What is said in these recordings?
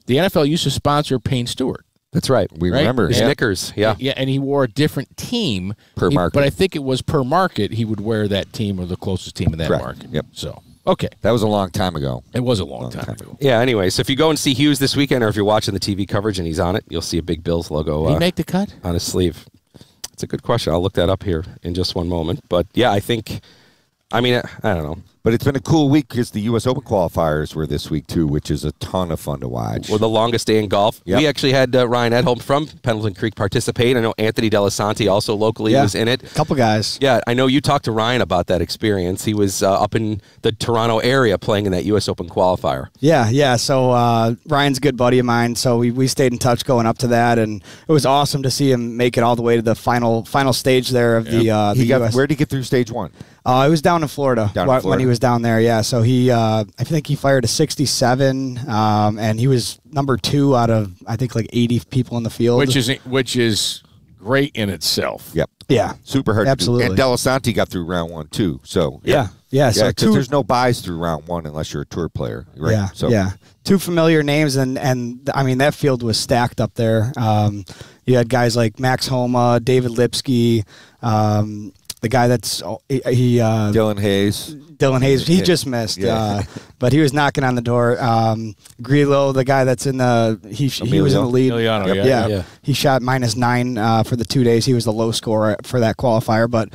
the NFL used to sponsor Payne Stewart. That's right. We remember. Snickers, yeah. Yeah, and he wore a different team. Per market. But I think it was per market he would wear that team or the closest team in that Correct. market. Yep. So, okay. That was a long time ago. It was a long time ago. Yeah, anyway, so if you go and see Hughes this weekend or if you're watching the TV coverage and he's on it, you'll see a big Bills logo Did he make the cut? on his sleeve. It's a good question. I'll look that up here in just one moment. But, yeah, I think, I don't know. But it's been a cool week because the U.S. Open qualifiers were this week, too, which is a ton of fun to watch. Well, the longest day in golf. Yep. We actually had Ryan Edholm from Pendleton Creek participate. I know Anthony Delasanti also locally was in it. A couple guys. Yeah, I know you talked to Ryan about that experience. He was up in the Toronto area playing in that U.S. Open qualifier. Yeah. So Ryan's a good buddy of mine, so we stayed in touch going up to that, and it was awesome to see him make it all the way to the final stage there of the US. Where did he get through stage one? It was down in Florida when he was down there. Yeah, so I think he fired a 67, and he was number 2 out of I think like 80 people in the field, which is great in itself. Yep. Yeah, Super hard absolutely. to do. And Delasanti got through round 1 too. So yeah. So 'cause there's no buys through round 1 unless you're a tour player, right? Yeah. 2 familiar names, and I mean that field was stacked up there. You had guys like Max Homa, David Lipsky. The guy that's Dylan Hayes. He just missed, but he was knocking on the door. Grillo, the guy that's in he was in the lead. Emiliano, Yeah. He shot -9 for the 2 days. He was the low scorer for that qualifier. But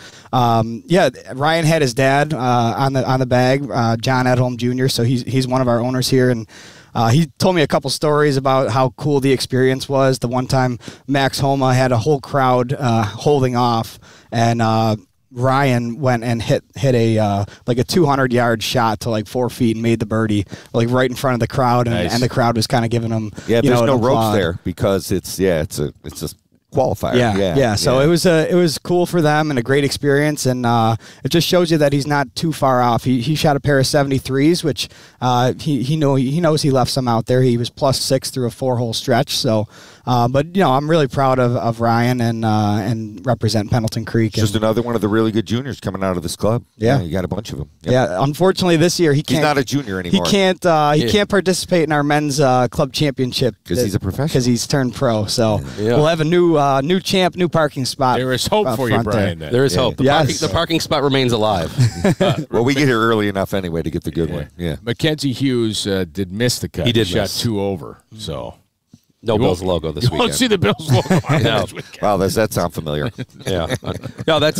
Ryan had his dad on the bag, John Edholm Jr. So he's one of our owners here, and he told me a couple stories about how cool the experience was. The one time Max Homa had a whole crowd holding off, and Ryan went and hit a 200-yard shot to like 4 feet and made the birdie like right in front of the crowd, and the crowd was kind of giving him there's no ropes there because it's a qualifier. Yeah. So it was cool for them and a great experience, and it just shows you that he's not too far off. He shot a pair of 73s, which he knows he left some out there. He was +6 through a 4-hole stretch. So, but I'm really proud of Ryan and represent Pendleton Creek. Just another one of the really good juniors coming out of this club. Yeah, you got a bunch of them. Yep. Yeah, unfortunately this year he's not a junior anymore. He can't participate in our men's club championship because he's a professional. Because he's turned pro. So we'll have a new champ, new parking spot. There is hope for you, Brian. There is hope. The parking spot remains alive. Well, we get here early enough anyway to get the good one. Yeah. Mackenzie Hughes did miss the cut. He did shot miss. 2 over. So no Bills logo this weekend. You won't see the Bills logo on this weekend. Wow, does that sound familiar? Yeah. No, that's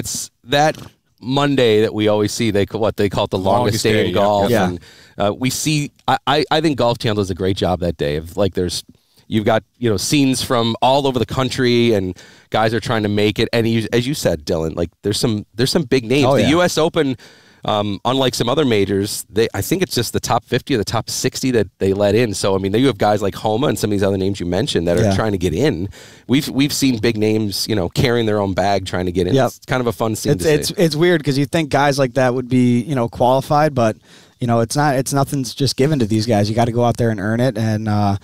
that Monday that we always see. They call it the longest day in golf. Yeah. And we see. I think Golf Channel does a great job that day. You've got scenes from all over the country, and guys are trying to make it. And as you said, Dylan, like there's some big names. The U.S. Open, unlike some other majors, I think it's just the top 50 or the top 60 that they let in. So I mean, you have guys like Homa and some of these other names you mentioned that are trying to get in. We've seen big names, carrying their own bag trying to get in. Yep. It's kind of a fun scene. It's weird because you think guys like that would be qualified, but. It's not. It's nothing's just given to these guys. You got to go out there and earn it. And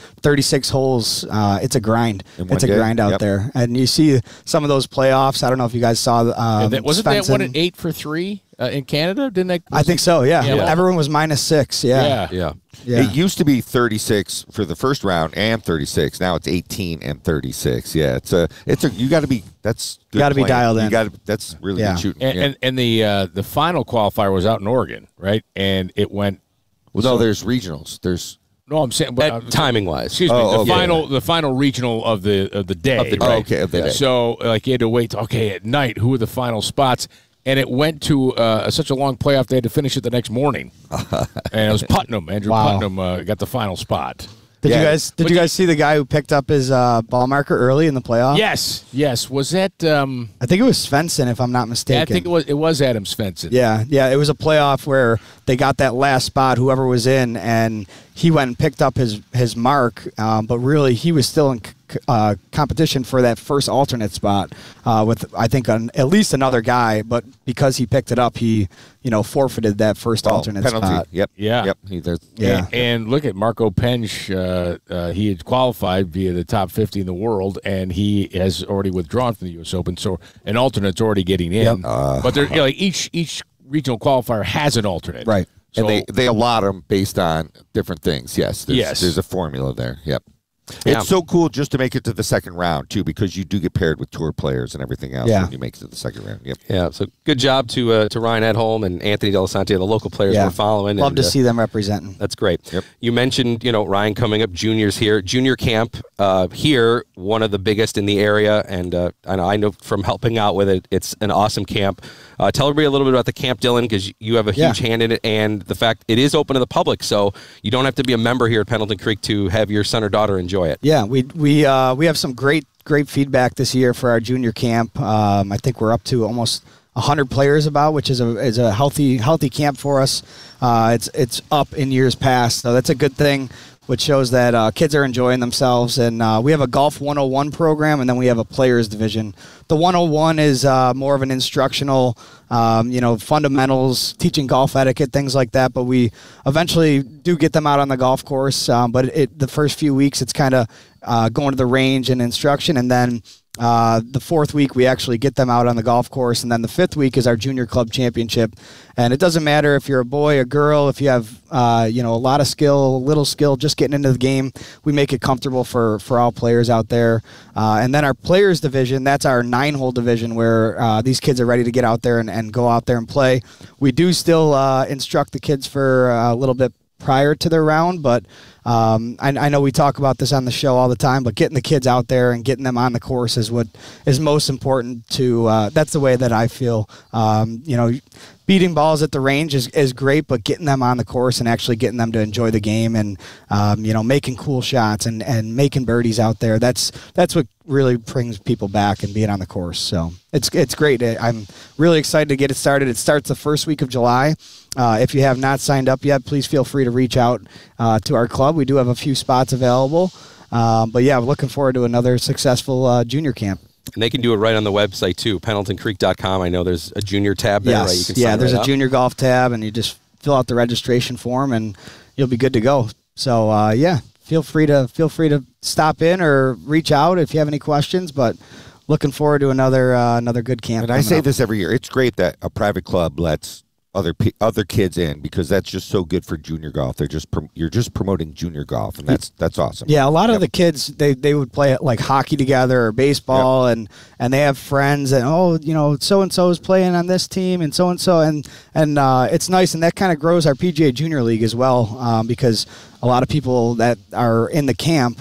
36 holes, it's a grind. It's a grind out there. And you see some of those playoffs. I don't know if you guys saw. Wasn't that one an 8 for 3 in Canada? Didn't they? I think so. Yeah. Everyone was -6. Yeah. It used to be 36 for the first round and 36. Now it's 18 and 36. Yeah, you got to be. That's good. Got to be dialed in. That's really good shooting. And the final qualifier was out in Oregon, right? And it went. Well, no, there's regionals. No, I'm saying timing wise. Excuse me. The final regional of the day. Of the day. So like you had to wait. Okay, at night, who are the final spots? And it went to such a long playoff, they had to finish it the next morning. And it was Putnam. Andrew Putnam got the final spot. Did you guys see the guy who picked up his ball marker early in the playoff? Yes. Was that? I think it was Svensson, if I'm not mistaken. Yeah, I think it was Adam Svensson. Yeah. It was a playoff where they got that last spot, whoever was in, and he went and picked up his mark, but really he was still in competition for that first alternate spot with I think at least another guy, but because he picked it up, he forfeited that first alternate penalty. Spot. Yep. Yeah. And look at Marco Pench. He had qualified via the top 50 in the world, and he has already withdrawn from the U.S. Open. So an alternate's already getting in. Yep. But each regional qualifier has an alternate. Right. And So- they allot them based on different things. Yes. There's a formula there. Yep. Yeah. It's so cool just to make it to the second round too, because you do get paired with tour players and everything else when you make it to the second round. Yep. Yeah, so good job to Ryan Edholm and Anthony Delisante, the local players we're following. Love to see them representing. That's great. Yep. You mentioned, Ryan coming up, juniors here. Junior camp here, one of the biggest in the area, and I know from helping out with it, it's an awesome camp. Tell everybody a little bit about the camp, Dylan, because you have a huge hand in it, and the fact it is open to the public, so you don't have to be a member here at Pendleton Creek to have your son or daughter enjoy it. Yeah, we have some great feedback this year for our junior camp. I think we're up to almost 100 players which is a healthy camp for us. It's up in years past, so that's a good thing, which shows that kids are enjoying themselves. And we have a Golf 101 program, and then we have a players division. The 101 is more of an instructional, fundamentals, teaching golf etiquette, things like that. But we eventually do get them out on the golf course. But the first few weeks, it's kind of going to the range and instruction, and then the fourth week we actually get them out on the golf course, and then the fifth week is our junior club championship. And it doesn't matter if you're a boy, a girl, if you have a lot of skill, little skill, just getting into the game. We make it comfortable for all players out there. And then our players division, that's our 9-hole division where these kids are ready to get out there and go out there and play. We do still instruct the kids for a little bit prior to their round, but I know we talk about this on the show all the time, but getting the kids out there and getting them on the course is what is most important to, that's the way that I feel. Beating balls at the range is great, but getting them on the course and actually getting them to enjoy the game and, making cool shots and making birdies out there, that's what really brings people back and being on the course. So it's great. I'm really excited to get it started. It starts the first week of July. If you have not signed up yet, please feel free to reach out to our club. We do have a few spots available. But yeah, we're looking forward to another successful junior camp. And they can do it right on the website, too, pendletoncreek.com. I know there's a junior tab there, right? You can sign there's right a up. junior golf tab, and you just fill out the registration form, and you'll be good to go. So, feel free to stop in or reach out if you have any questions, but looking forward to another good camp. And I say this every year. It's great that a private club lets other kids in, because that's just so good for junior golf. You're just promoting junior golf, and that's awesome. Yeah, a lot of the kids they would play like hockey together or baseball, and they have friends, and so and so is playing on this team, and so and it's nice, and that kind of grows our PGA Junior League as well, because a lot of people that are in the camp,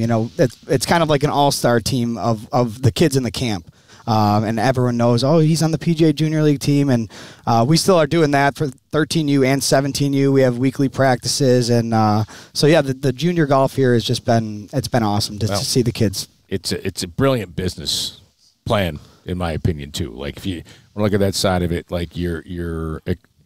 it's kind of like an all-star team of the kids in the camp. And everyone knows, he's on the PGA Junior League team, and we still are doing that for 13U and 17U. We have weekly practices, and the junior golf here has just been awesome to see the kids. It's a brilliant business plan, in my opinion, too. Like if you look at that side of it, like you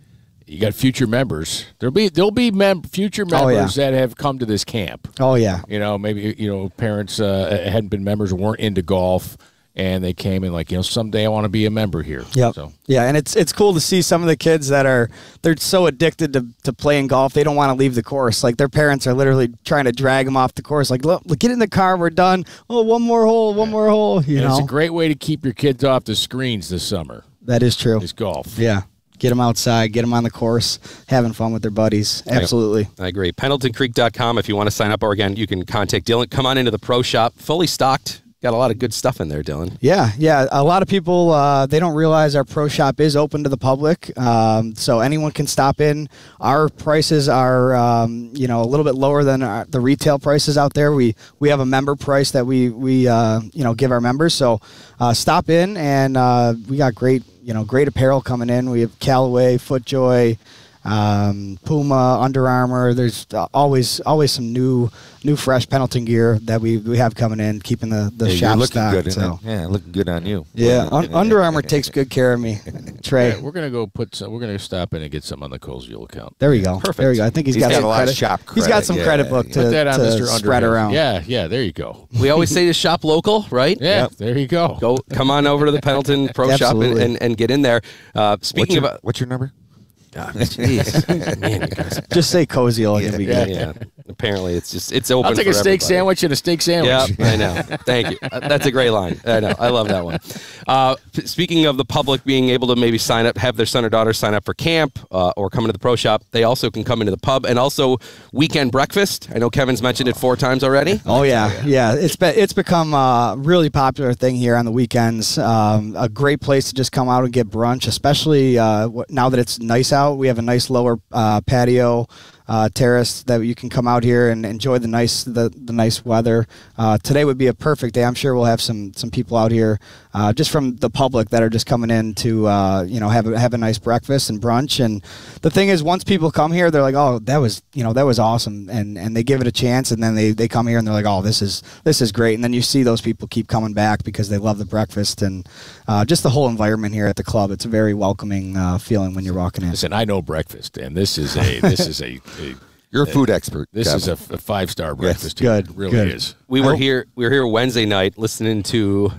got future members. There'll be future members that have come to this camp. Oh yeah, maybe parents hadn't been members or weren't into golf. And they came in someday I want to be a member here. Yep. So. Yeah, and it's cool to see some of the kids they're so addicted to playing golf, they don't want to leave the course. Like their parents are literally trying to drag them off the course. Like, look, get in the car, we're done. Oh, one more hole. It's a great way to keep your kids off the screens this summer. That is true. It's golf. Yeah. Get them outside, get them on the course, having fun with their buddies. Absolutely. I agree. PendletonCreek.com if you want to sign up, or again, you can contact Dylan. Come on into the pro shop, fully stocked. Got a lot of good stuff in there, Dylan. Yeah. A lot of people, they don't realize our pro shop is open to the public, so anyone can stop in. Our prices are, a little bit lower than the retail prices out there. We have a member price that we give our members. So stop in, and we got great apparel coming in. We have Callaway, FootJoy, Puma, Under Armour. There's always some new fresh Pendleton gear that we have coming in, keeping the shop stocked. Good looking good on you. Yeah, Under Armour takes good care of me, Trey. We're gonna go we're gonna stop in and get some on the Colesville account. There we go. Perfect. There we go. I think he's got some a lot credit. of shop credit. He's got some credit book to Put that on Mr. spread Underhill. around. Yeah, there you go. We always say to shop local, right? Yeah, there you go. Come on over to the Pendleton Pro Shop Absolutely. and get in there. Speaking about what's your number? Jeez. Man, you guys. Just say cozy, it'll be good. Yeah. Apparently, it's open. I'll take a steak sandwich and a steak sandwich. Yeah, I know. Thank you. That's a great line. I know. I love that one. Speaking of the public being able to maybe sign up, have their son or daughter sign up for camp or come into the pro shop, they also can come into the pub and also weekend breakfast. I know Kevin's mentioned it 4 times already. Oh yeah. It's become a really popular thing here on the weekends. A great place to just come out and get brunch, especially now that it's nice out. We have a nice lower patio. Terrace that you can come out here and enjoy the nice weather. Today would be a perfect day. I'm sure we'll have some people out here just from the public that are just coming in to have a nice breakfast and brunch. And the thing is, once people come here, they're like, oh, that was awesome, and they give it a chance, and then they come here and they're like, oh, this is great. And then you see those people keep coming back because they love the breakfast and just the whole environment here at the club. It's a very welcoming feeling when you're walking in. Listen, I know breakfast, and this is a You're a food expert. This Kevin. is a 5-star breakfast. Good. It really Good. is. We were here Wednesday night listening to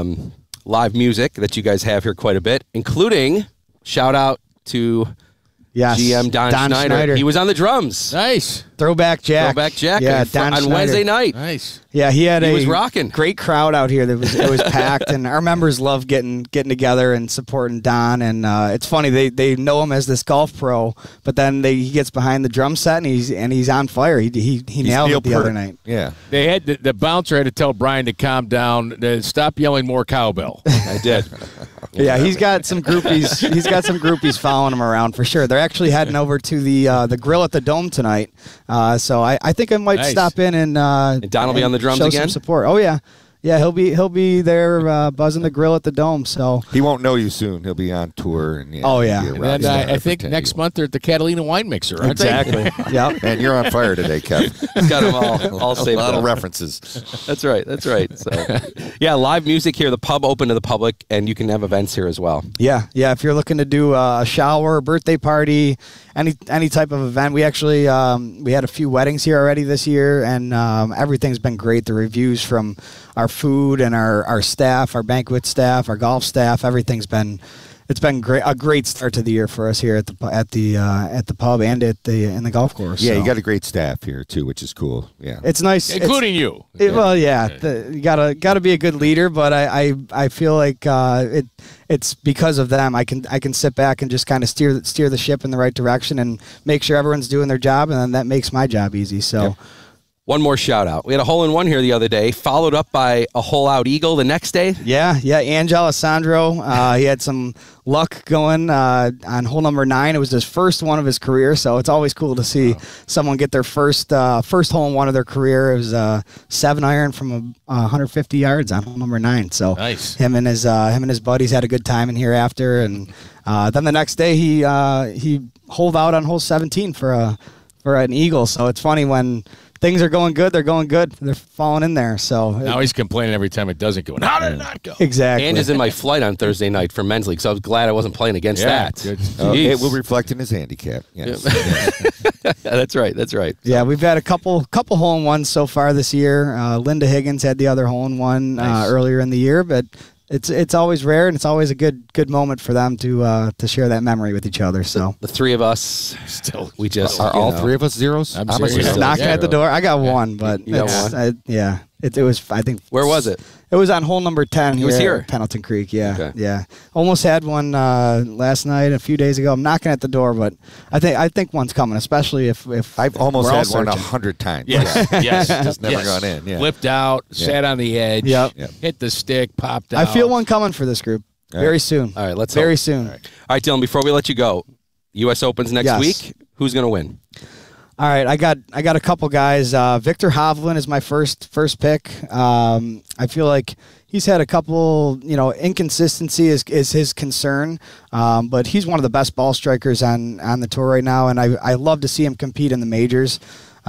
live music that you guys have here quite a bit, including shout out to GM Don Schneider. He was on the drums. Nice. Throwback Jack. Yeah, Don on Schneider. Wednesday night. Nice. Yeah, he was rocking. Great crowd out here. It was packed, and our members love getting together and supporting Don. And it's funny they know him as this golf pro, but then he gets behind the drum set and he's on fire. He nailed it the other night. Yeah, they had the bouncer had to tell Brian to calm down, to stop yelling more cowbell. I did. Yeah, he's got some groupies. He's got some groupies following him around for sure. They're actually heading over to the grill at the Dome tonight. So I think I might stop in and Don will be on the drums show again. Some support. Oh yeah, he'll be there buzzing the grill at the Dome. So he won't know you soon. He'll be on tour and oh yeah. And then I think next month they're at the Catalina Wine Mixer. Aren't exactly. Yep. And you're on fire today, Kev. He's got them all saved. A lot up. of references. That's right. So yeah, live music here. The pub open to the public, and you can have events here as well. Yeah. If you're looking to do a shower, a birthday party, any type of event, we actually we had a few weddings here already this year, and everything's been great. The reviews from our food and our staff, our banquet staff, our golf staff, everything's been great. A great start to the year for us here at the pub and in the golf course. Yeah, so. you got a great staff here too, which is cool. Yeah, it's nice, including you. Well, yeah, you gotta be a good leader, but I feel like it's because of them. I can sit back and just kind of steer the ship in the right direction and make sure everyone's doing their job, and then that makes my job easy. So. Yeah. One more shout out. We had a hole-in-one here the other day, followed up by a hole-out eagle the next day. Yeah. Angel Alessandro. He had some luck going on hole number 9. It was his first one of his career, so it's always cool to see someone get their first hole-in-one of their career. It was a 7-iron from 150 yards on hole number 9. So nice. Him and his buddies had a good time in here after, and then the next day he holed out on hole 17 for an eagle. So it's funny when things are going good, they're going good. They're falling in there. So now he's complaining every time it doesn't go. How did it not go? Exactly. And is in my flight on Thursday night for men's league, so I was glad I wasn't playing against that. It will reflect in his handicap. Yes. That's right. Yeah, we've had a couple hole-in-ones so far this year. Linda Higgins had the other hole-in-one earlier in the year, but it's always rare, and it's always a good moment for them to share that memory with each other. So the three of us still we just are all 3 of us zeros. I'm knocking at the door. I got one, but you got one? It was, I think. Where was it? It was on hole number 10. It was here at Pendleton Creek. Yeah, okay. Yeah. Almost had one last night, a few days ago. I'm knocking at the door, but I think one's coming, especially if I've almost had one searching. 100 times. Yes. Just never gone in. Yeah. Flipped out, sat on the edge, hit the stick, popped out. I feel one coming for this group very soon. All right, let's very hope. soon. All right, Dylan. Before we let you go, U.S. Opens next week. Who's going to win? All right, I got a couple guys. Victor Hovland is my first pick. I feel like he's had a couple, inconsistency is his concern, but he's one of the best ball strikers on the tour right now, and I love to see him compete in the majors.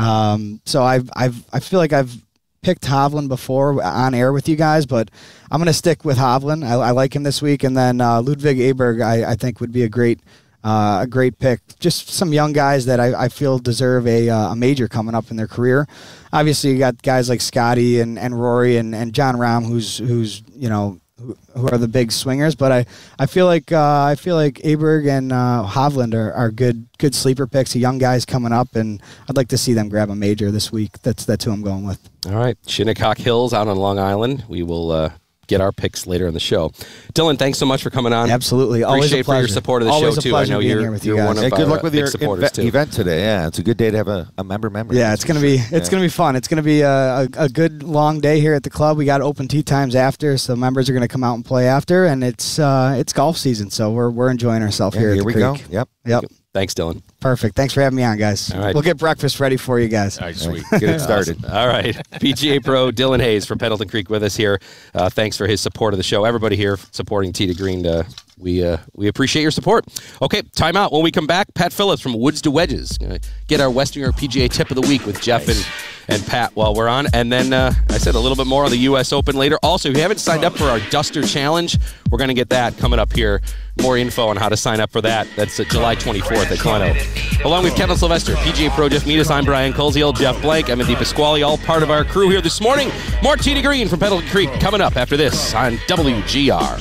So I feel like I've picked Hovland before on air with you guys, but I'm going to stick with Hovland. I like him this week, and then Ludwig Aberg I think would be a great pick. Just some young guys that I feel deserve a major coming up in their career. Obviously, you got guys like Scotty and Rory and John Rahm, who's who are the big swingers, but I feel like Aberg and Hovland are good sleeper picks. The young guys coming up, and I'd like to see them grab a major this week. That's who I'm going with. All right, Shinnecock Hills out on Long Island. We will get our picks later in the show. Dylan, thanks so much for coming on. Absolutely, always appreciate a pleasure. For your support of the always show too. I know you're one of our good luck with your supporters too. event today. Yeah, it's a good day to have a member. Yeah, it's gonna be fun. It's gonna be a good long day here at the club. We got open tee times after, so members are gonna come out and play after, and it's golf season, so we're enjoying ourselves here. Here at the we creek. go. Yep. Thanks, Dylan. Perfect. Thanks for having me on, guys. All right. We'll get breakfast ready for you guys. All right, sweet. Get it started. Awesome. All right. PGA Pro Dylan Hayes from Pendleton Creek with us here. Thanks for his support of the show. Everybody here supporting Tee to Green. We appreciate your support. Okay, time out. When we come back, Pat Phillips from Woods to Wedges. Get our Western New York PGA tip of the week with Jeff and Pat while we're on. And then I said a little bit more on the U.S. Open later. Also, if you haven't signed up for our Duster Challenge, we're going to get that coming up here. More info on how to sign up for that. That's July 24th at Gleno. Along with Kevin Sylvester, PGA Pro Jeff Metis, I'm Brian Koziel, Jeff Blank, Evan DePasquale, all part of our crew here this morning. More Tee to Green from Pendleton Creek coming up after this on WGR.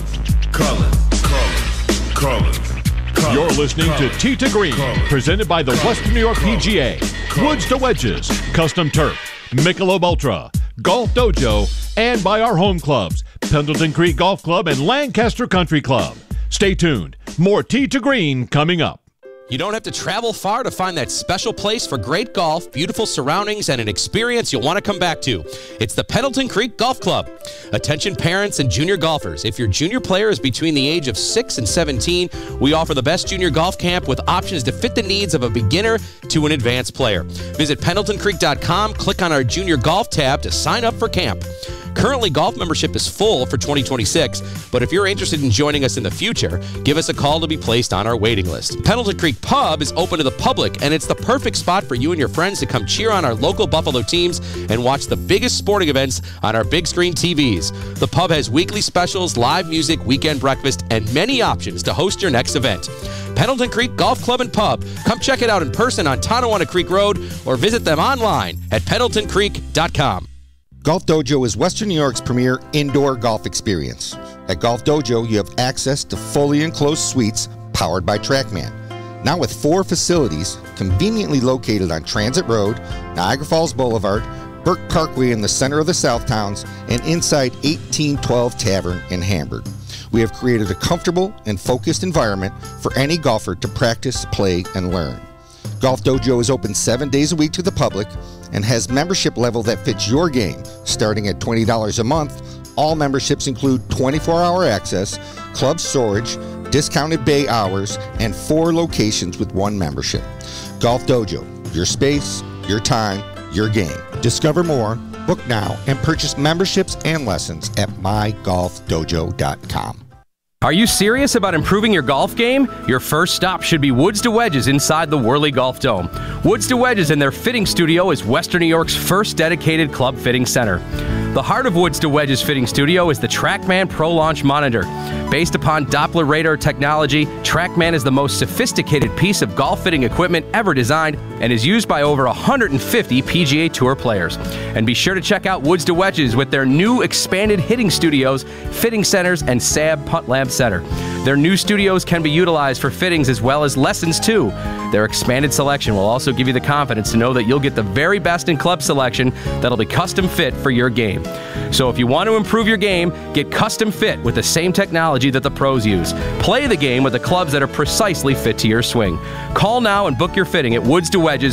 Colin. You're listening to Tee to Green, presented by the Western New York PGA, Woods to Wedges, Custom Turf, Michelob Ultra, Golf Dojo, and by our home clubs, Pendleton Creek Golf Club and Lancaster Country Club. Stay tuned. More Tee to Green coming up. You don't have to travel far to find that special place for great golf, beautiful surroundings, and an experience you'll want to come back to. It's the Pendleton Creek Golf Club. Attention parents and junior golfers. If your junior player is between the age of 6 and 17, we offer the best junior golf camp with options to fit the needs of a beginner to an advanced player. Visit PendletonCreek.com, click on our junior golf tab to sign up for camp. Currently, golf membership is full for 2026, but if you're interested in joining us in the future, give us a call to be placed on our waiting list. Pendleton Creek Pub is open to the public, and it's the perfect spot for you and your friends to come cheer on our local Buffalo teams and watch the biggest sporting events on our big screen TVs. The pub has weekly specials, live music, weekend breakfast, and many options to host your next event. Pendleton Creek Golf Club and Pub. Come check it out in person on Tonawanda Creek Road or visit them online at PendletonCreek.com. Golf Dojo is Western New York's premier indoor golf experience. At Golf Dojo, you have access to fully enclosed suites powered by TrackMan. Now with 4 facilities conveniently located on Transit Road, Niagara Falls Boulevard, Burke Parkway in the center of the South Towns, and inside 1812 Tavern in Hamburg. We have created a comfortable and focused environment for any golfer to practice, play, and learn. Golf Dojo is open 7 days a week to the public and has membership level that fits your game. Starting at $20 a month, all memberships include 24-hour access, club storage, discounted bay hours, and 4 locations with 1 membership. Golf Dojo, your space, your time, your game. Discover more, book now, and purchase memberships and lessons at mygolfdojo.com. Are you serious about improving your golf game? Your first stop should be Woods to Wedges inside the Worley Golf Dome. Woods to Wedges and their fitting studio is Western New York's first dedicated club fitting center. The heart of Woods to Wedges Fitting Studio is the TrackMan Pro Launch Monitor. Based upon Doppler radar technology, TrackMan is the most sophisticated piece of golf fitting equipment ever designed and is used by over 150 PGA Tour players. And be sure to check out Woods to Wedges with their new expanded hitting studios, fitting centers, and SAB Putt Lab Center. Their new studios can be utilized for fittings as well as lessons too. Their expanded selection will also give you the confidence to know that you'll get the very best in club selection that'll be custom fit for your game. So if you want to improve your game, get custom fit with the same technology that the pros use. Play the game with the clubs that are precisely fit to your swing. Call now and book your fitting at Woods to Wedges,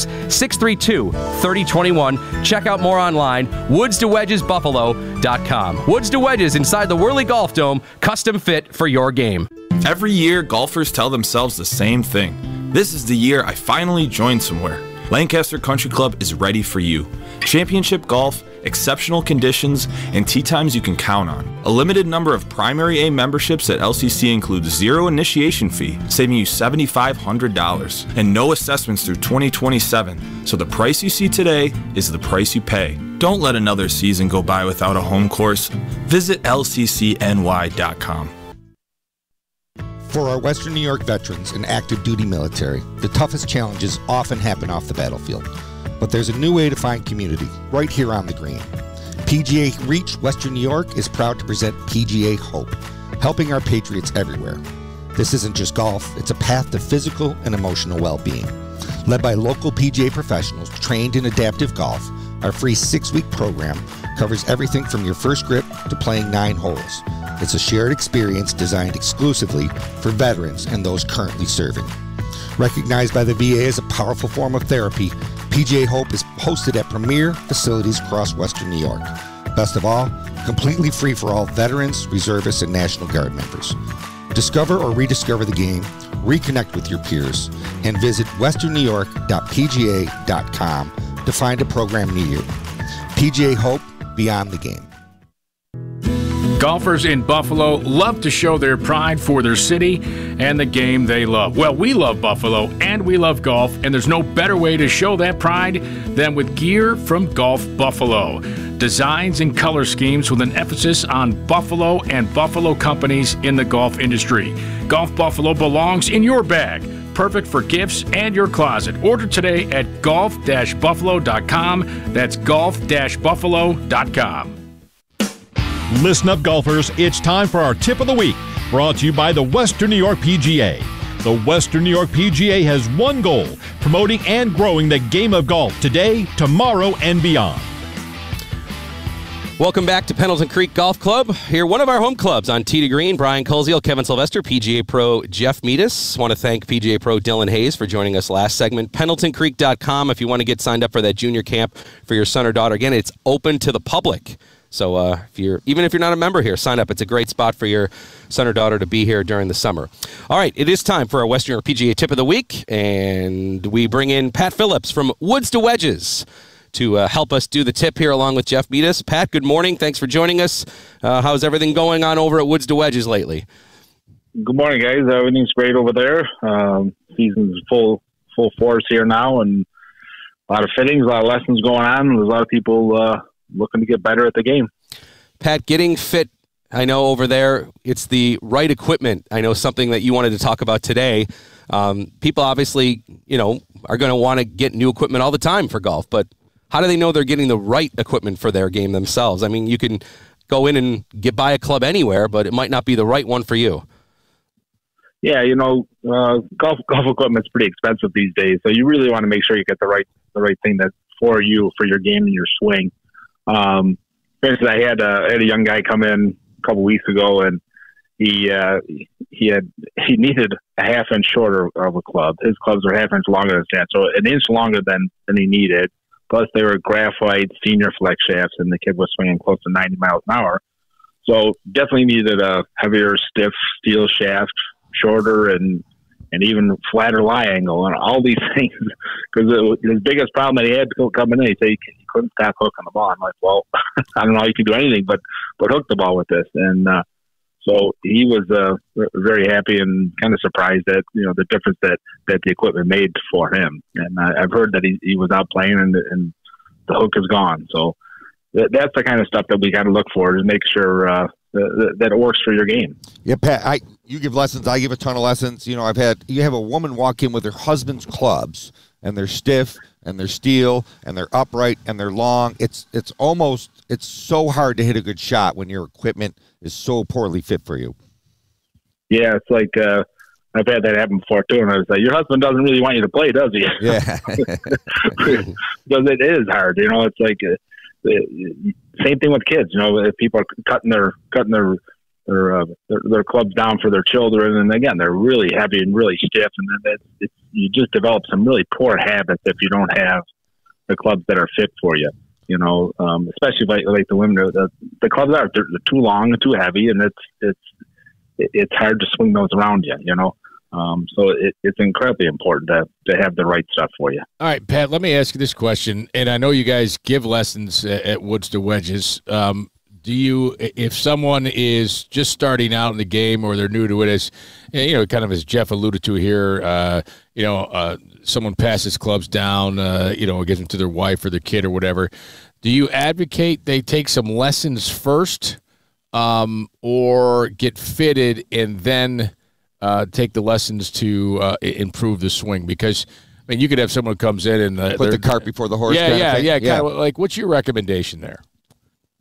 632-3021. Check out more online, woodstowedgesbuffalo.com. Woods to Wedges inside the Worley Golf Dome, custom fit for your game. Every year, golfers tell themselves the same thing. This is the year I finally joined somewhere. Lancaster Country Club is ready for you. Championship golf, exceptional conditions, and tee times you can count on. A limited number of Primary A memberships at LCC includes 0 initiation fee, saving you $7,500, and no assessments through 2027. So the price you see today is the price you pay. Don't let another season go by without a home course. Visit lccny.com. For our Western New York veterans and active duty military, the toughest challenges often happen off the battlefield. But there's a new way to find community right here on the green. PGA Reach Western New York is proud to present PGA Hope, helping our patriots everywhere. This isn't just golf, it's a path to physical and emotional well-being. Led by local PGA professionals trained in adaptive golf, our free 6-week program covers everything from your first grip to playing 9 holes. It's a shared experience designed exclusively for veterans and those currently serving. Recognized by the VA as a powerful form of therapy, PGA Hope is hosted at premier facilities across Western New York. Best of all, completely free for all veterans, reservists, and National Guard members. Discover or rediscover the game, reconnect with your peers, and visit westernnewyork.pga.com to find a program near you. PGA Hope, beyond the game. Golfers in Buffalo love to show their pride for their city and the game they love. Well, we love Buffalo and we love golf, and there's no better way to show that pride than with gear from Golf Buffalo. Designs and color schemes with an emphasis on Buffalo and Buffalo companies in the golf industry. Golf Buffalo belongs in your bag. Perfect for gifts and your closet. Order today at golf-buffalo.com. That's golf-buffalo.com. Listen up, golfers. It's time for our tip of the week, brought to you by the Western New York PGA. The Western New York PGA has one goal: promoting and growing the game of golf today, tomorrow, and beyond. Welcome back to Pendleton Creek Golf Club. Here, one of our home clubs on Tee to Green. Brian Koziel, Kevin Sylvester, PGA Pro Jeff Meadis. Want to thank PGA Pro Dylan Hayes for joining us last segment. PendletonCreek.com if you want to get signed up for that junior camp for your son or daughter. Again, it's open to the public. So even if you're not a member here, sign up. It's a great spot for your son or daughter to be here during the summer. All right, it is time for our Western New York PGA Tip of the Week, and we bring in Pat Phillips from Woods to Wedges to help us do the tip here along with Jeff Meadis. Pat, good morning. Thanks for joining us. How's everything going on over at Woods to Wedges lately? Good morning, guys. Everything's great over there. Season's full force here now, and a lot of fittings, a lot of lessons going on. There's a lot of people looking to get better at the game. Pat, getting fit, I know over there it's the right equipment. I know something that you wanted to talk about today. People obviously, are going to want to get new equipment all the time for golf, but how do they know they're getting the right equipment for their game themselves? I mean, you can go in and buy a club anywhere, but it might not be the right one for you. Yeah, golf equipment's pretty expensive these days, so you really want to make sure you get the right thing that's for you, for your game and your swing. For instance, I had a young guy come in a couple weeks ago, and he needed a half inch shorter of a club. His clubs are half inch longer than that, so an inch longer than he needed. Plus, they were graphite senior flex shafts, and the kid was swinging close to 90 miles an hour. So definitely needed a heavier, stiff steel shaft, shorter, and even flatter lie angle, and all these things. Because his biggest problem that he had coming in, he said he couldn't stop hooking the ball. I'm like, well, I don't know how you can do anything but hook the ball with this. And so he was very happy and kind of surprised at the difference that the equipment made for him. And I've heard that he was out playing and the hook is gone. So that's the kind of stuff that we got to look for, is make sure that it works for your game. Yeah, Pat, you give lessons. I give a ton of lessons. You have a woman walk in with her husband's clubs, and they're stiff, and they're steel, and they're upright, and they're long. It's so hard to hit a good shot when your equipment is so poorly fit for you. Yeah, it's like I've had that happen before too, and I was like, your husband doesn't really want you to play, does he? Yeah, because it is hard. It's like same thing with kids. If people are cutting their clubs down for their children, and again, they're really heavy and really stiff, and then you just develop some really poor habits if you don't have the clubs that are fit for you. Especially like the women, the clubs they're too long and too heavy, and it's hard to swing those around you. So it's incredibly important to have the right stuff for you. All right, Pat, let me ask you this question, and I know you guys give lessons at Woods to Wedges. Do you, if someone is just starting out in the game or they're new to it, as kind of as Jeff alluded to here, someone passes clubs down, gives them to their wife or their kid or whatever, do you advocate they take some lessons first, or get fitted and then take the lessons to improve the swing? Because you could have someone who comes in and put the cart before the horse. Yeah. Kind of like, what's your recommendation there?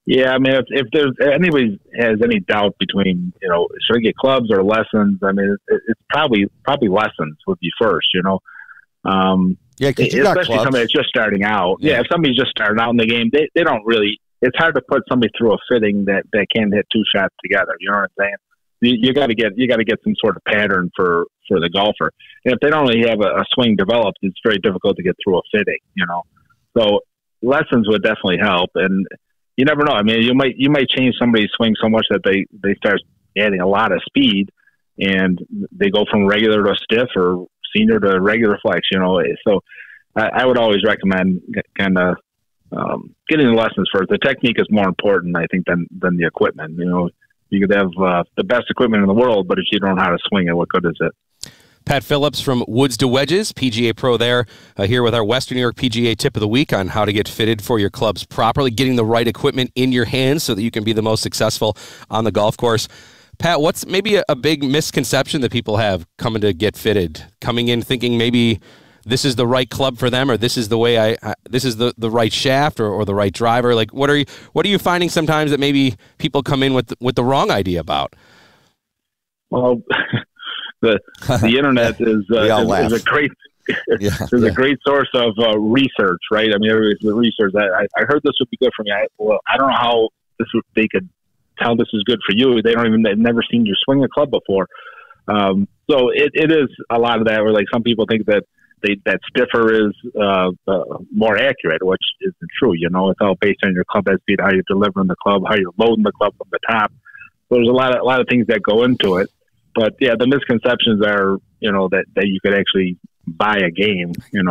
Yeah, I mean, if there's anybody has any doubt between, should I get clubs or lessons? I mean, it's probably lessons would be first. Yeah, because you got especially clubs. somebody that's just starting out. Yeah, if somebody's just starting out in the game, they don't really. It's hard to put somebody through a fitting that can't hit 2 shots together. You know what I'm saying? You got to get some sort of pattern for the golfer. And if they don't really have a swing developed, it's very difficult to get through a fitting. So lessons would definitely help. And you never know. I mean, you might change somebody's swing so much that they start adding a lot of speed, and they go from regular to stiff or senior to regular flex. So I would always recommend kind of getting the lessons first. The technique is more important, I think, than the equipment. You could have the best equipment in the world, but if you don't know how to swing it, what good is it? Pat Phillips from Woods to Wedges, PGA Pro there, here with our Western New York PGA tip of the week on how to get fitted for your clubs properly, getting the right equipment in your hands so that you can be the most successful on the golf course. Pat, what's maybe a big misconception that people have coming to get fitted, coming in thinking maybe this is the right club for them, or this is the way this is the right shaft or the right driver? Like, what are you finding sometimes that maybe people come in with the wrong idea about? Well, the internet is a great a great source of research, right? I mean, everybody's research. I heard this would be good for me. I don't know how they could tell this is good for you. They've never seen you swing a club before. So it is a lot of that. Where like some people think that that stiffer is more accurate, which isn't true. It's all based on your club head speed, how you're delivering the club, how you're loading the club from the top. So there's a lot of things that go into it. But yeah, the misconceptions are, that you could actually buy a game,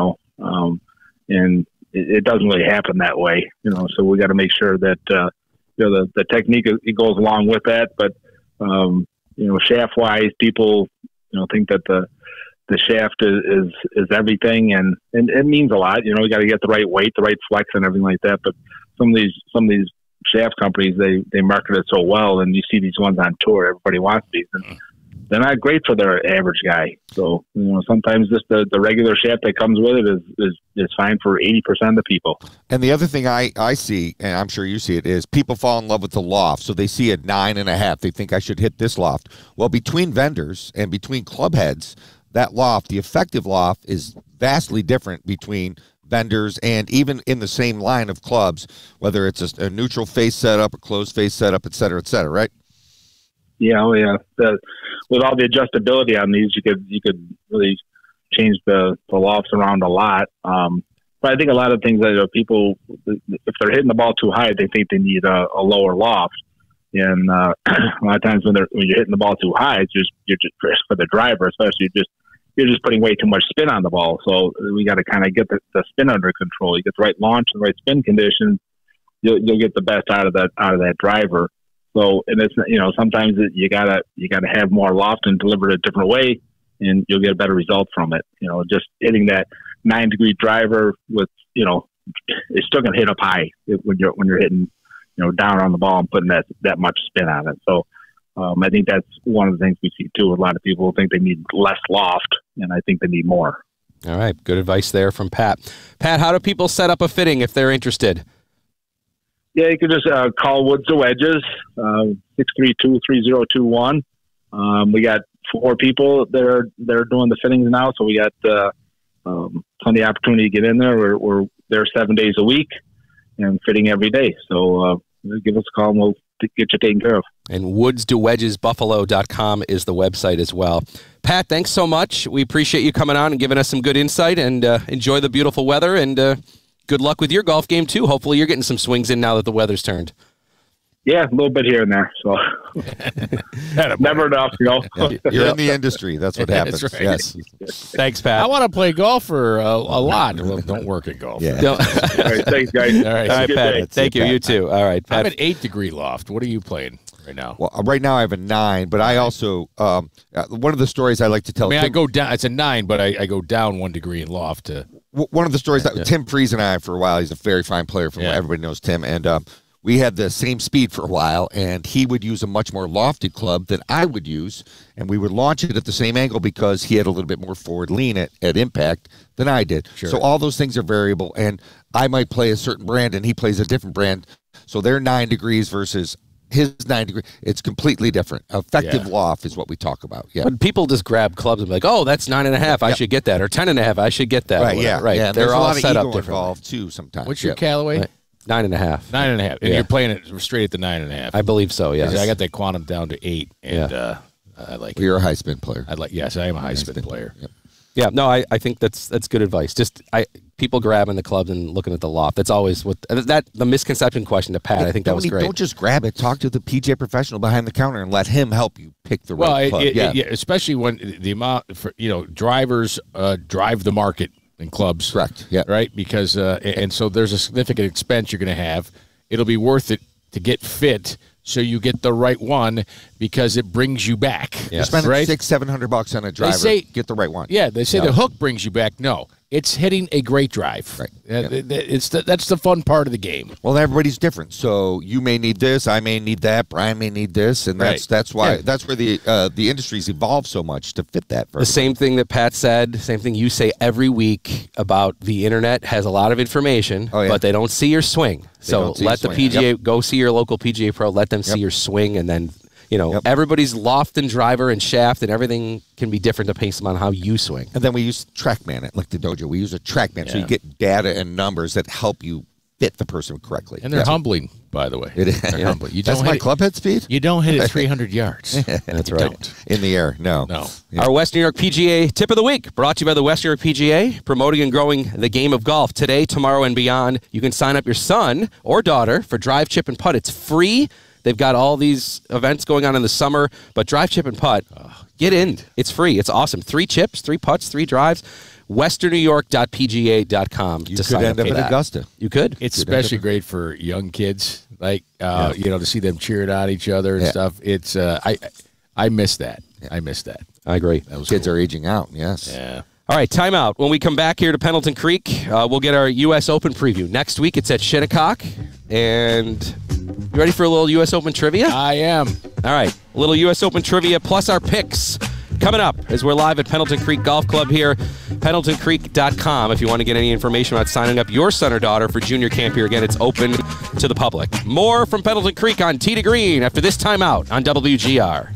and it doesn't really happen that way, So we got to make sure that the technique it goes along with that. But shaft wise, people think that the shaft is everything, and it means a lot. You got to get the right weight, the right flex, and everything like that. But some of these shaft companies, they market it so well, and you see these ones on tour. Everybody wants these, and they're not great for their average guy. So sometimes just the regular shaft that comes with it is fine for 80% of the people. And the other thing I see, and I'm sure you see it, is people fall in love with the loft. So they see a 9.5. They think I should hit this loft. Well, between vendors and between club heads, that loft, the effective loft, is vastly different between vendors and even in the same line of clubs, whether it's a neutral face setup, a closed face setup, et cetera, right? Yeah, with all the adjustability on these, you could really change the lofts around a lot. But I think a lot of things that people, if they're hitting the ball too high, they think they need a lower loft. And a lot of times when you're hitting the ball too high, you're just for the driver, especially you're just putting way too much spin on the ball. So we got to kind of get the spin under control. You get the right launch and the right spin conditions, you'll get the best out of that driver. So, and it's, sometimes you gotta have more loft and deliver it a different way, and you'll get a better result from it. Just hitting that 9-degree driver with, it's still gonna hit up high when you're hitting, down on the ball and putting that much spin on it. So, I think that's one of the things we see too. A lot of people think they need less loft, and I think they need more. All right, good advice there from Pat. Pat, how do people set up a fitting if they're interested? Yeah, you can just call Woods to Wedges, 632-3021. We got 4 people that are doing the fittings now, so we got plenty of opportunity to get in there. We're there 7 days a week and fitting every day. So give us a call and we'll get you taken care of. And woodstowedgesbuffalo.com is the website as well. Pat, thanks so much. We appreciate you coming on and giving us some good insight, and enjoy the beautiful weather, and good luck with your golf game, too. Hopefully you're getting some swings in now that the weather's turned. Yeah, a little bit here and there. So never enough, You're in the industry. That's what happens. That's right. Yes. Thanks, Pat. I want to play golf for a lot. Well, don't work at golf. Yeah. All right, thanks, guys. All right, Pat. That's Thank it, you. Pat. You too. All right, Pat. I'm at 8-degree loft. What are you playing right now? Well, right now I have a 9, but I also one of the stories I like to tell. I mean, I go down. It's a 9, but I go down 1 degree in loft to. One of the stories that Tim Prees and I, for a while, he's a very fine player. Everybody knows Tim, and we had the same speed for a while, and he would use a much more lofted club than I would use, and we would launch it at the same angle because he had a little bit more forward lean at impact than I did. Sure. So all those things are variable, and I might play a certain brand and he plays a different brand. So they're 9 degrees versus his 9 degrees. It's completely different. Effective loft is what we talk about. Yeah. But people just grab clubs and be like, oh, that's 9.5. I should get that. Or 10.5. I should get that. Right. Yeah. Right. Yeah. They're all set up different. Involved too sometimes. What's your Callaway? Right. 9.5. 9.5. And you're playing it straight at the 9.5. I believe so. Yes. I got that quantum down to 8, and I like it. You're a high spin player. Yes, I am a high spin player. Yep. Yeah, no, I think that's good advice. Just people grabbing the clubs and looking at the loft. That's always the misconception question to Pat. I think that was great. Don't just grab it. Talk to the PGA professional behind the counter and let him help you pick the right club. Especially when the amount for drivers drive the market in clubs. Correct. Yeah. Right. Because and so there's a significant expense you're going to have. It'll be worth it to get fit, so you get the right one because it brings you back. Yes. You're spending $600-700 on a driver. Get the right one. Yeah, they say the hook brings you back. No, it's hitting a great drive. Right. That's the fun part of the game. Well, everybody's different. So you may need this, I may need that, Brian may need this, and that's why that's where the industry's evolved so much to fit that. The same thing that Pat said, same thing you say every week about the internet has a lot of information, but they don't see your swing. So let the PGA go see your local PGA pro. Let them see your swing, and then everybody's loft and driver and shaft and everything can be different depending on how you swing. And then we use TrackMan like the dojo. We use a TrackMan so you get data and numbers that help you fit the person correctly. And they're humbling, by the way. It is. They're humbling. That's my club head speed? You don't hit it 300 yards. That's right. In the air, no. Yeah. Our West New York PGA Tip of the Week, brought to you by the West New York PGA, promoting and growing the game of golf today, tomorrow, and beyond. You can sign up your son or daughter for Drive, Chip, and Putt. It's free. They've got all these events going on in the summer, but Drive, Chip, and Putt, get in. It's free. It's awesome. 3 chips, 3 putts, 3 drives. WesternNewYork.pga.com. You could end up at Augusta. You could. It's especially great for young kids, like to see them cheering on each other and stuff. It's I miss that. I miss that. I agree. Kids are aging out. Yes. Yeah. All right, timeout. When we come back here to Pendleton Creek, we'll get our U.S. Open preview. Next week, it's at Shinnecock. And you ready for a little U.S. Open trivia? I am. All right, a little U.S. Open trivia plus our picks coming up as we're live at Pendleton Creek Golf Club here, pendletoncreek.com. If you want to get any information about signing up your son or daughter for junior camp here, again, it's open to the public. More from Pendleton Creek on Tee to Green after this timeout on WGR.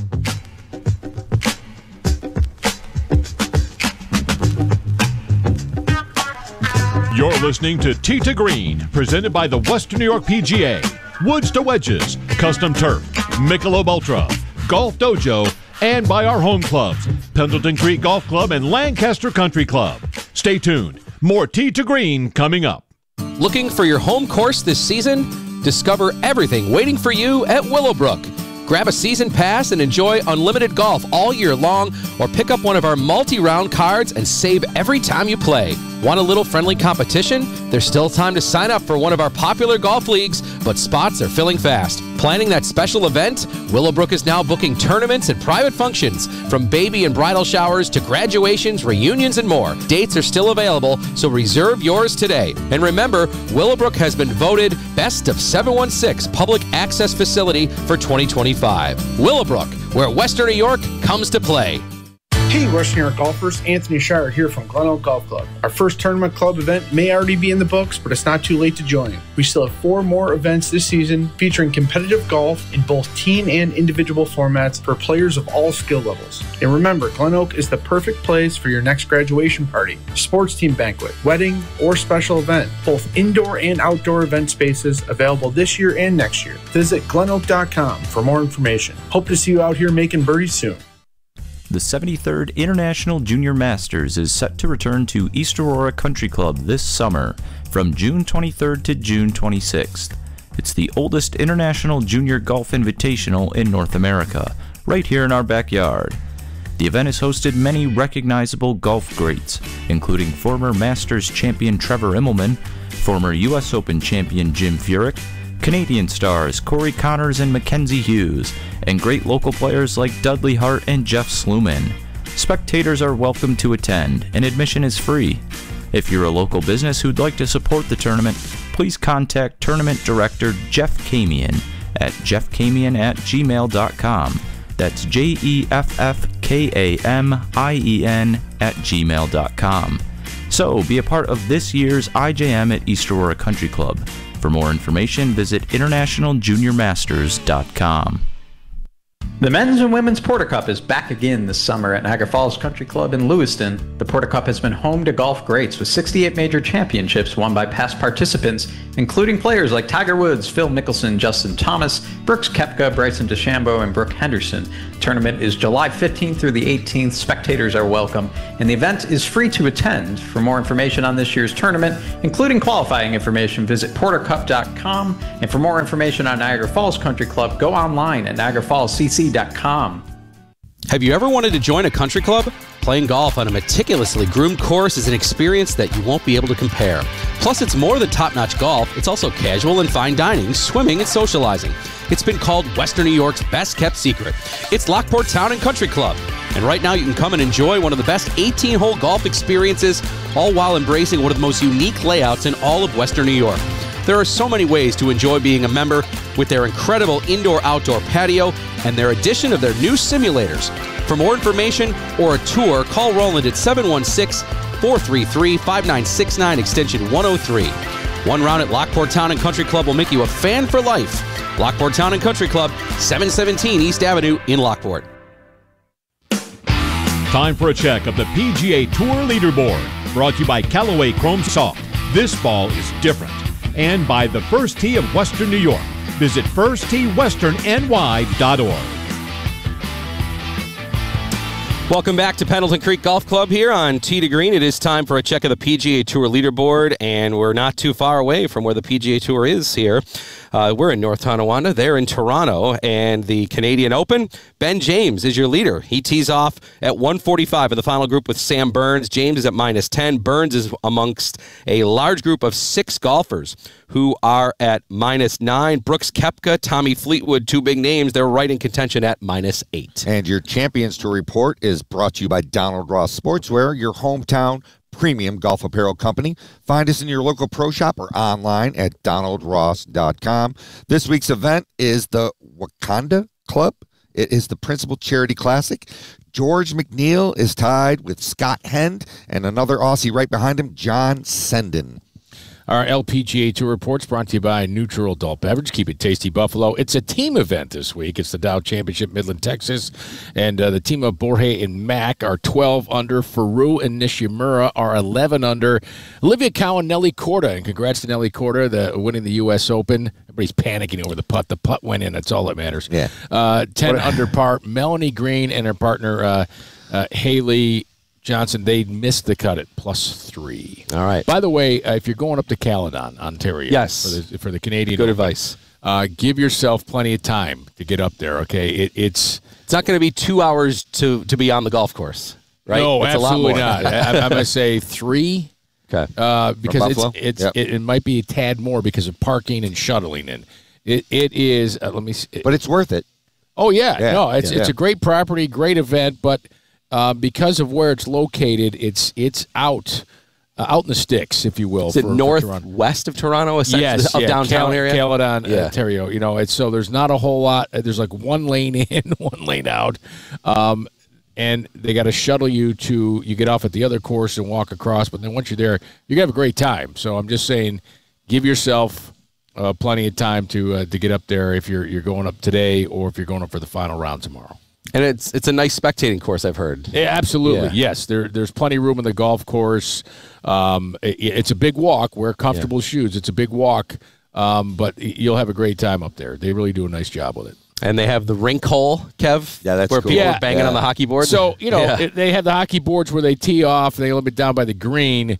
You're listening to Tee to Green, presented by the Western New York PGA, Woods to Wedges, Custom Turf, Michelob Ultra, Golf Dojo, and by our home clubs, Pendleton Creek Golf Club and Lancaster Country Club. Stay tuned. More Tee to Green coming up. Looking for your home course this season? Discover everything waiting for you at Willowbrook. Grab a season pass and enjoy unlimited golf all year long, or pick up one of our multi-round cards and save every time you play. Want a little friendly competition? There's still time to sign up for one of our popular golf leagues, but spots are filling fast. Planning that special event? Willowbrook is now booking tournaments and private functions, from baby and bridal showers to graduations, reunions, and more. Dates are still available, so reserve yours today. And remember, Willowbrook has been voted Best of 716 Public Access Facility for 2025. Willowbrook, where Western New York comes to play. Hey, Western New York golfers, Anthony Shire here from Glen Oak Golf Club. Our first tournament club event may already be in the books, but it's not too late to join. We still have 4 more events this season featuring competitive golf in both team and individual formats for players of all skill levels. And remember, Glen Oak is the perfect place for your next graduation party, sports team banquet, wedding, or special event. Both indoor and outdoor event spaces available this year and next year. Visit glenoak.com for more information. Hope to see you out here making birdies soon. The 73rd International Junior Masters is set to return to East Aurora Country Club this summer from June 23rd to June 26th. It's the oldest international junior golf invitational in North America, right here in our backyard. The event has hosted many recognizable golf greats, including former Masters champion Trevor Immelman, former U.S. Open champion Jim Furyk, Canadian stars Corey Connors and Mackenzie Hughes, and great local players like Dudley Hart and Jeff Sluman. Spectators are welcome to attend, and admission is free. If you're a local business who'd like to support the tournament, please contact Tournament Director Jeff Kamian at jeffkamian@gmail.com. That's JEFFKAMIEN@gmail.com. So be a part of this year's IJM at East Aurora Country Club. For more information, visit internationaljuniormasters.com. The men's and women's Porter Cup is back again this summer at Niagara Falls Country Club in Lewiston. The Porter Cup has been home to golf greats with 68 major championships won by past participants, including players like Tiger Woods, Phil Mickelson, Justin Thomas, Brooks Koepka, Bryson DeChambeau, and Brooke Henderson. The tournament is July 15th through the 18th. Spectators are welcome, and the event is free to attend. For more information on this year's tournament, including qualifying information, visit portercup.com. And for more information on Niagara Falls Country Club, go online at niagarafallscc.com. Have you ever wanted to join a country club? Playing golf on a meticulously groomed course is an experience that you won't be able to compare. Plus, it's more than top-notch golf. It's also casual and fine dining, swimming, and socializing. It's been called Western New York's best-kept secret. It's Lockport Town and Country Club. And right now you can come and enjoy one of the best 18-hole golf experiences, all while embracing one of the most unique layouts in all of Western New York. There are so many ways to enjoy being a member with their incredible indoor-outdoor patio and their addition of their new simulators. For more information or a tour, call Roland at 716-433-5969, extension 103. One round at Lockport Town and Country Club will make you a fan for life. Lockport Town and Country Club, 717 East Avenue in Lockport. Time for a check of the PGA Tour leaderboard, brought to you by Callaway Chrome Soft. This ball is different. And by the First Tee of Western New York. Visit firstteewesternny.org. Welcome back to Pendleton Creek Golf Club here on Tee to Green. It is time for a check of the PGA Tour leaderboard, and we're not too far away from where the PGA Tour is here. We're in North Tonawanda. They're in Toronto, and the Canadian Open, Ben James is your leader. He tees off at 145 in the final group with Sam Burns. James is at -10. Burns is amongst a large group of 6 golfers who are at -9. Brooks Koepka, Tommy Fleetwood, 2 big names. They're right in contention at -8. And your Champions Tour report is brought to you by Donald Ross Sportswear, your hometown premium golf apparel company. Find us in your local pro shop or online at donaldross.com. This week's event is the Wakanda Club. It is the Principal Charity Classic. George McNeil is tied with Scott Hend and another Aussie right behind him, John Senden. Our LPGA Tour reports brought to you by Neutral Adult Beverage. Keep it tasty, Buffalo. It's a team event this week. It's the Dow Championship, Midland, Texas. And the team of Borje and Mack are 12 under. Faru and Nishimura are 11 under. Olivia Cowan, Nelly Korda. And congrats to Nelly Korda, winning the U.S. Open. Everybody's panicking over the putt. The putt went in. That's all that matters. Yeah. 10 under par. Melanie Green and her partner, Haley Johnson, they missed the cut at +3. All right. By the way, if you're going up to Caledon, Ontario, yes, for the Canadian good Open, advice. Give yourself plenty of time to get up there. Okay, it's not going to be 2 hours to be on the golf course, right? No, it's absolutely a lot more. not. I'm going to say 3. Okay. Because it might be a tad more because of parking and shuttling in. It is. Let me see. But it's worth it. Oh yeah. No, it's a great property, great event, but. Because of where it's located, it's out in the sticks, if you will. Is it northwest of Toronto, essentially, of downtown area? Caledon, Ontario. You know, so there's not a whole lot. There's like one lane in, one lane out, and they got to shuttle you to. You get off at the other course and walk across, but then once you're there, you're gonna have a great time. So I'm just saying, give yourself plenty of time to get up there if you're going up today or if you're going up for the final round tomorrow. And it's a nice spectating course, I've heard. Yeah, absolutely. Yeah. Yes, there's plenty of room in the golf course. It's a big walk. Wear comfortable shoes. It's a big walk, but you'll have a great time up there. They really do a nice job with it. And they have the rink hole, Kev. Yeah, that's where cool. people are banging on the hockey board. So they have the hockey boards where they tee off. And they limit down by the green.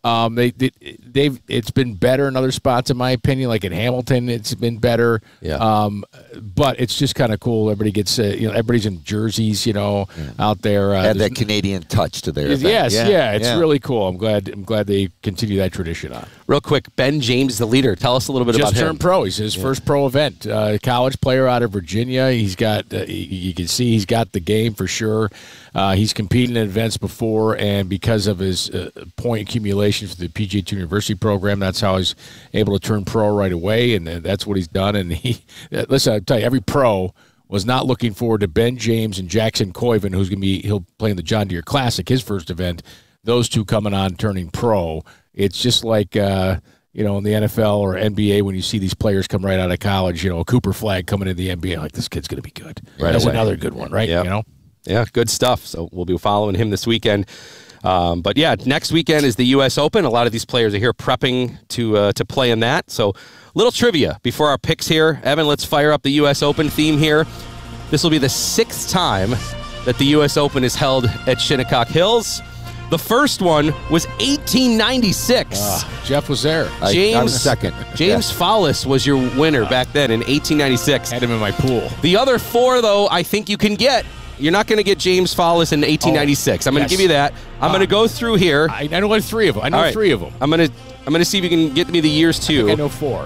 It's been better in other spots, in my opinion. Like in Hamilton, it's been better. Yeah. But it's just kind of cool. Everybody gets, everybody's in jerseys, out there. Add that Canadian touch to their event. Yes, it's really cool. I'm glad they continue that tradition on. Real quick, Ben James, the leader. Tell us a little bit about him. Just turned pro. He's his first pro event. College player out of Virginia. He's got. You can see he's got the game for sure. He's competed in events before, and because of his point accumulation for the PGA Tour University program, that's how he's able to turn pro right away, and that's what he's done. And listen, I'll tell you, every pro was not looking forward to Ben James and Jackson Coyven, he'll play in the John Deere Classic, his first event those two coming on, turning pro. It's just like, in the NFL or NBA when you see these players come right out of college, a Cooper Flagg coming into the NBA, like, this kid's going to be good. Right That's away. another good one, right? Yep. Yeah, good stuff. So we'll be following him this weekend. But yeah, next weekend is the U.S. Open. A lot of these players are here prepping to play in that. So little trivia before our picks here. Evan, let's fire up the U.S. Open theme here. This will be the 6th time that the U.S. Open is held at Shinnecock Hills. The first one was 1896. Jeff was there. I was second. James Follis was your winner back then in 1896. Had him in my pool. The other 4, though, I think you can get. You're not going to get James Follis in 1896. I'm going to give you that. I'm going to go through here. I know 3 of them. I know 3 of them. I'm going to see if you can get me the years too. I know 4.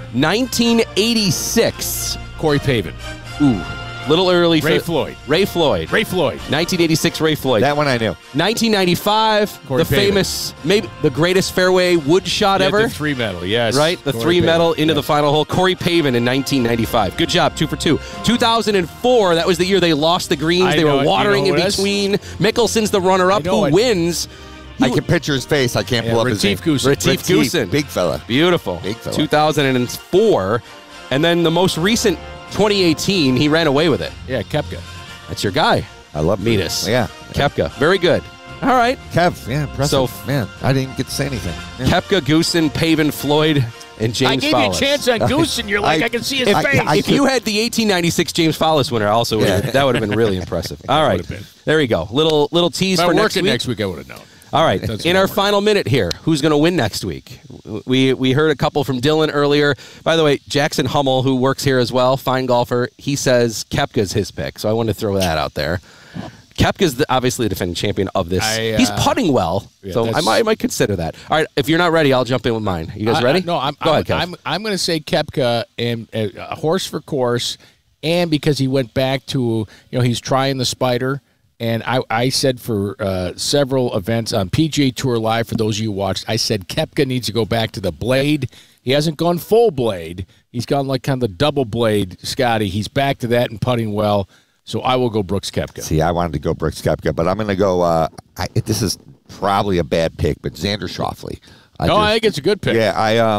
1986. Corey Pavin. Ooh, little early. Ray Floyd. 1986. Ray Floyd. That one I knew. 1995. Corey the Pavin. famous, maybe the greatest fairway wood shot ever. The 3 medal. Yes. Right, the Corey 3 medal Pavin. into the final hole. Corey Pavin in 1995. Good job, 2 for 2. 2004, that was the year they lost the greens. They were watering in between. Mickelson's the runner-up. Who wins? I can picture his face. I can't pull up his name. Retief Goosen. Big fella. Beautiful. Big fella. 2004. And then the most recent, 2018, he ran away with it. Yeah, Koepka. That's your guy. I love Metis. Yeah. Koepka. Very good. All right. Kev, yeah, impressive. So, man, I didn't get to say anything. Yeah. Koepka, Goosen, Pavin, Floyd, and James I gave Follis. you a chance on Goosen. You're like, I can see his face. If you had the 1896 James Follis winner, also that would have been really impressive. All right. There you go. Little tease if for I next worked week. next week, I would have known. All right. In our final minute here, who's going to win next week? We heard a couple from Dylan earlier. By the way, Jackson Hummel, who works here as well, fine golfer, he says Koepka's his pick. So I wanted to throw that out there. Koepka's obviously the defending champion of this. He's putting well, so I might consider that. All right, if you're not ready, I'll jump in with mine. You guys ready? No, Go ahead, Kev. I'm going to say Koepka and a horse for course, and because he went back to he's trying the Spider. And I said for several events on PGA Tour Live, for those of you who watched, I said Koepka needs to go back to the blade. He hasn't gone full blade. He's gone like kind of the double blade, Scotty. He's back to that and putting well. So I will go Brooks Koepka. See, I wanted to go Brooks Koepka, but I'm going to go this is probably a bad pick, but Xander Schauffele. I think it's a good pick. Yeah,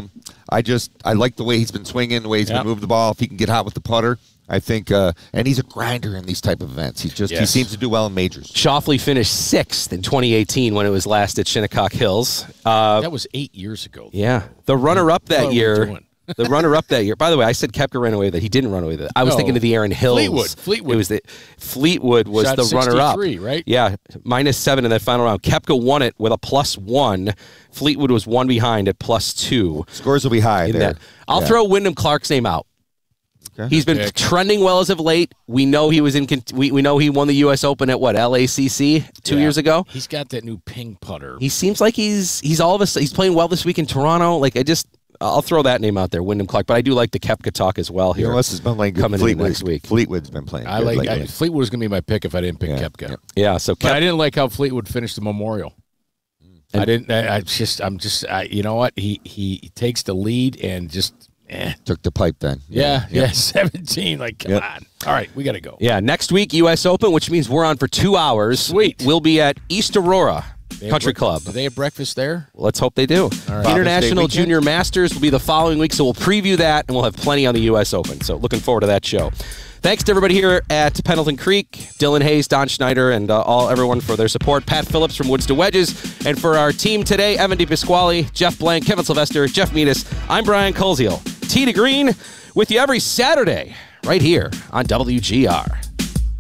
I like the way he's been swinging, the way he's been moving the ball. If he can get hot with the putter, I think, and he's a grinder in these type of events. He seems to do well in majors. Schauffele finished 6th in 2018 when it was last at Shinnecock Hills. That was 8 years ago. Yeah, the runner-up that year. The runner-up that year. By the way, I said Koepka ran away with it. He didn't run away with it. I was thinking of the Aaron Hills. Fleetwood. It was Fleetwood was Shot the runner-up. 63, right? Yeah, -7 in that final round. Koepka won it with a +1. Fleetwood was 1 behind at +2. Scores will be high there. I'll throw Wyndham Clark's name out. Okay. He's been trending well as of late. We know he was we know he won the U.S. Open at LACC 2 years ago. He's got that new ping putter. He seems like he's playing well this week in Toronto. I'll throw that name out there, Wyndham Clark. But I do like the Koepka talk as well here. Has been playing good. Coming in next week. Fleetwood's been playing. Fleetwood was going to be my pick if I didn't pick Koepka. Yeah. So, but I didn't like how Fleetwood finished the Memorial. I didn't. You know what? He takes the lead and just. Took the pipe then. Yeah, 17. Come on. All right, we got to go. Yeah, next week, U.S. Open, which means we're on for 2 hours. Sweet. We'll be at East Aurora Country Club. Do they have breakfast there? Let's hope they do. Right. International Junior Masters will be the following week, so we'll preview that, and we'll have plenty on the U.S. Open. So looking forward to that show. Thanks to everybody here at Pendleton Creek, Dylan Hayes, Don Schneider, and everyone for their support. Pat Phillips from Woods to Wedges. And for our team today, Evan DePasquale, Jeff Blank, Kevin Sylvester, Jeff Metis, I'm Brian Koziel. Tee to Green with you every Saturday right here on WGR.